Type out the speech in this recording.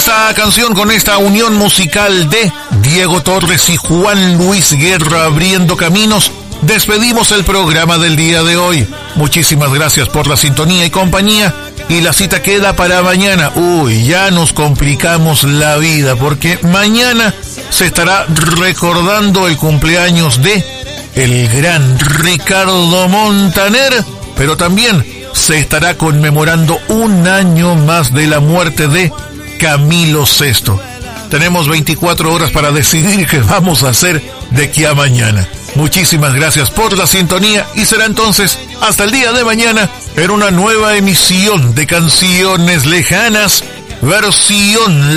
esta canción, con esta unión musical de Diego Torres y Juan Luis Guerra abriendo caminos, despedimos el programa del día de hoy. Muchísimas gracias por la sintonía y compañía, y la cita queda para mañana. Ya nos complicamos la vida, porque mañana se estará recordando el cumpleaños de el gran Ricardo Montaner, pero también se estará conmemorando un año más de la muerte de Camilo VI. Tenemos 24 horas para decidir qué vamos a hacer de aquí a mañana. Muchísimas gracias por la sintonía, y será entonces hasta el día de mañana en una nueva emisión de Canciones Lejanas, versión